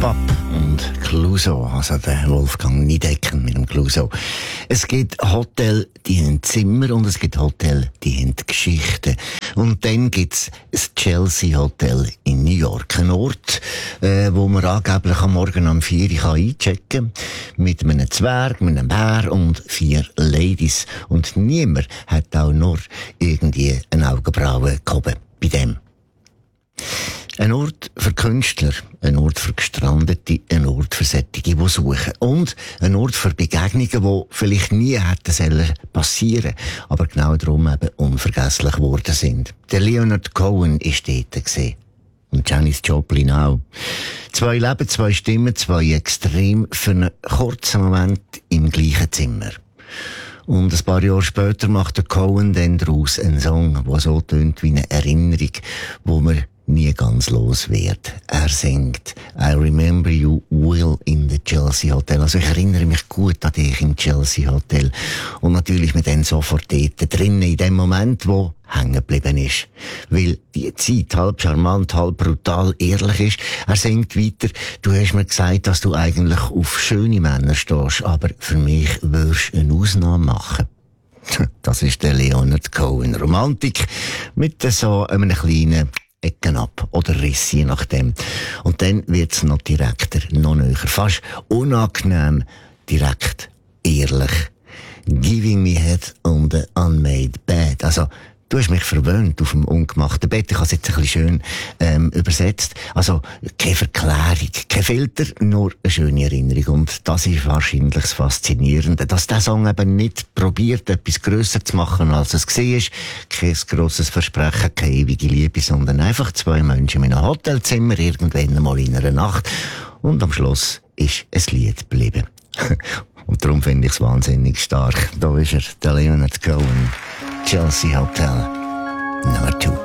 Pop und Clouseau, also der Wolfgang Niedecken mit dem Clouseau. Es gibt Hotels, die haben Zimmer und es gibt Hotels, die haben Geschichten. Und dann gibt's das Chelsea Hotel in New York. Ein Ort, wo man angeblich am Morgen um 4 Uhr einchecken kann. Mit einem Zwerg, mit einem Bär und 4 Ladies. Und niemand hat auch nur irgendwie eine Augenbraue gehoben bei dem. Ein Ort für Künstler, ein Ort für Gestrandete, ein Ort für solche, die suchen. Und ein Ort für Begegnungen, die vielleicht nie hätten passieren sollen, aber genau darum eben unvergesslich geworden sind. Der Leonard Cohen war dort gewesen. Und Janis Joplin auch. 2 Leben, 2 Stimmen, 2 Extreme für einen kurzen Moment im gleichen Zimmer. Und ein paar Jahre später macht der Cohen dann daraus einen Song, der so tönt wie eine Erinnerung, wo man nie ganz los wird. Er singt I remember you well in the Chelsea Hotel. Also ich erinnere mich gut an dich im Chelsea Hotel. Und natürlich mit dann sofort dort drinnen, in dem Moment, wo hängen geblieben ist. Weil die Zeit halb charmant, halb brutal ehrlich ist. Er singt weiter, du hast mir gesagt, dass du eigentlich auf schöne Männer stehst, aber für mich würdest du eine Ausnahme machen. Das ist der Leonard Cohen. Romantik mit so einem kleinen Ecken ab oder Riss, je nachdem. Und dann wird's noch direkter, noch näher, fast unangenehm, direkt, ehrlich. Giving me head on the unmade bed. Also, du hast mich verwöhnt auf dem ungemachten Bett. Ich habe es jetzt ein bisschen schön übersetzt. Also, keine Verklärung, kein Filter, nur eine schöne Erinnerung. Und das ist wahrscheinlich das Faszinierende, dass der Song eben nicht probiert, etwas grösser zu machen, als es war. Kein grosses Versprechen, keine ewige Liebe, sondern einfach 2 Menschen in einem Hotelzimmer, irgendwann einmal in einer Nacht. Und am Schluss ist ein Lied geblieben. Und darum finde ich es wahnsinnig stark. Da ist er, der Leonard Cohen. Chelsea Hotel, Number 2.